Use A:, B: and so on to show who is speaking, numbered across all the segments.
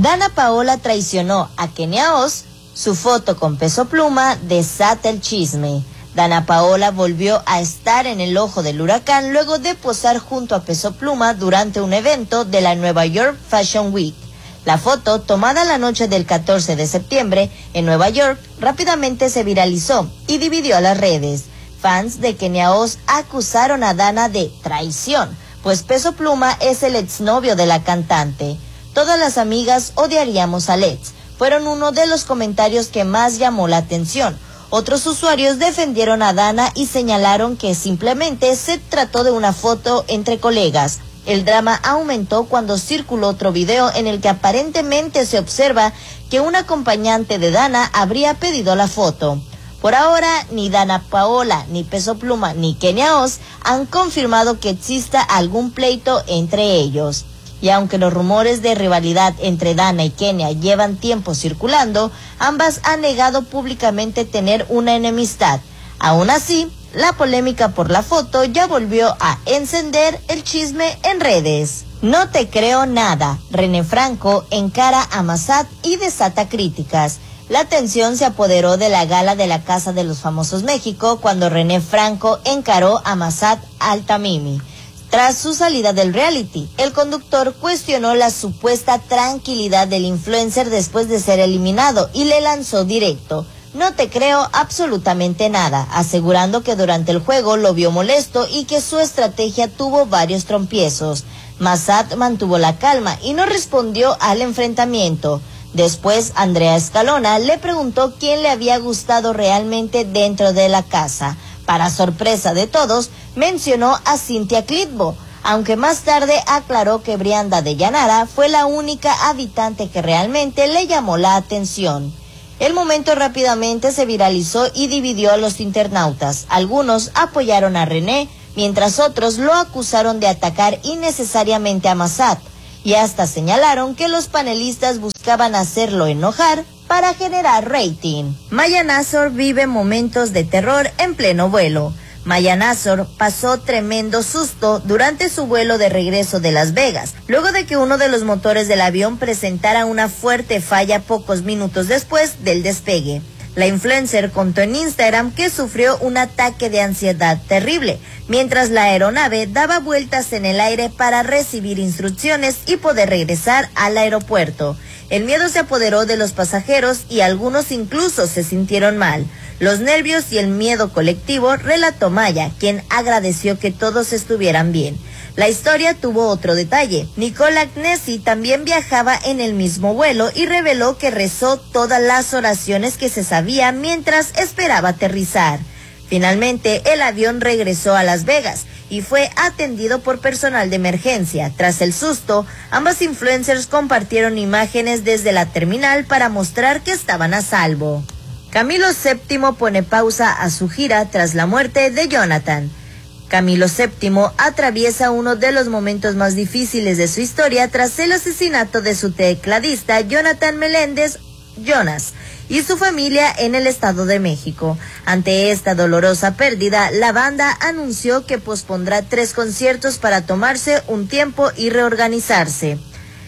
A: Dana Paola traicionó a Kenia Oz, su foto con Peso Pluma desata el chisme. Dana Paola volvió a estar en el ojo del huracán luego de posar junto a Peso Pluma durante un evento de la Nueva York Fashion Week. La foto, tomada la noche del 14 de septiembre en Nueva York, rápidamente se viralizó y dividió a las redes. Fans de Kenia Oz acusaron a Dana de traición, pues Peso Pluma es el exnovio de la cantante. Todas las amigas odiaríamos a Let's, fueron uno de los comentarios que más llamó la atención. Otros usuarios defendieron a Dana y señalaron que simplemente se trató de una foto entre colegas. El drama aumentó cuando circuló otro video en el que aparentemente se observa que un acompañante de Dana habría pedido la foto. Por ahora, ni Dana Paola, ni Peso Pluma, ni Kenia Oz han confirmado que exista algún pleito entre ellos. Y aunque los rumores de rivalidad entre Dana y Kenia llevan tiempo circulando, ambas han negado públicamente tener una enemistad. Aún así, la polémica por la foto ya volvió a encender el chisme en redes. No te creo nada. René Franco encara a Massad y desata críticas. La atención se apoderó de la gala de la Casa de los Famosos México cuando René Franco encaró a Massad Al-Tamimi. Tras su salida del reality, el conductor cuestionó la supuesta tranquilidad del influencer después de ser eliminado y le lanzó directo: "No te creo absolutamente nada", asegurando que durante el juego lo vio molesto y que su estrategia tuvo varios trompiezos. Massad mantuvo la calma y no respondió al enfrentamiento. Después, Andrea Escalona le preguntó quién le había gustado realmente dentro de la casa. Para sorpresa de todos, mencionó a Cynthia Clitbo, aunque más tarde aclaró que Brianda de Llanara fue la única habitante que realmente le llamó la atención. El momento rápidamente se viralizó y dividió a los internautas. Algunos apoyaron a René, mientras otros lo acusaron de atacar innecesariamente a Massad, y hasta señalaron que los panelistas buscaban hacerlo enojar para generar rating. Maya Nazor vive momentos de terror en pleno vuelo. Maya Nazor pasó tremendo susto durante su vuelo de regreso de Las Vegas, luego de que uno de los motores del avión presentara una fuerte falla pocos minutos después del despegue. La influencer contó en Instagram que sufrió un ataque de ansiedad terrible, mientras la aeronave daba vueltas en el aire para recibir instrucciones y poder regresar al aeropuerto. El miedo se apoderó de los pasajeros y algunos incluso se sintieron mal. Los nervios y el miedo colectivo, relató Maya, quien agradeció que todos estuvieran bien. La historia tuvo otro detalle. Nicole Agnesi también viajaba en el mismo vuelo y reveló que rezó todas las oraciones que se sabía mientras esperaba aterrizar. Finalmente, el avión regresó a Las Vegas y fue atendido por personal de emergencia. Tras el susto, ambas influencers compartieron imágenes desde la terminal para mostrar que estaban a salvo. Camilo VII pone pausa a su gira tras la muerte de Jonathan. Camilo VII atraviesa uno de los momentos más difíciles de su historia tras el asesinato de su tecladista Jonathan Meléndez Jonas y su familia en el Estado de México. Ante esta dolorosa pérdida, la banda anunció que pospondrá 3 conciertos para tomarse un tiempo y reorganizarse.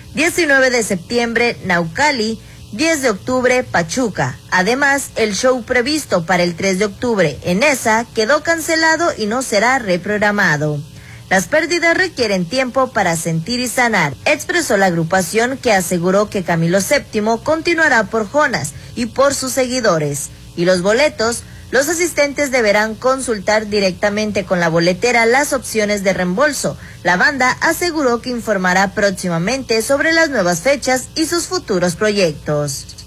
A: 19 de septiembre, Naucali. 10 de octubre, Pachuca. Además, el show previsto para el 3 de octubre en ESA quedó cancelado y no será reprogramado. Las pérdidas requieren tiempo para sentir y sanar, expresó la agrupación, que aseguró que Camilo VII continuará por Jonas y por sus seguidores. Y los boletos, los asistentes deberán consultar directamente con la boletera las opciones de reembolso. La banda aseguró que informará próximamente sobre las nuevas fechas y sus futuros proyectos.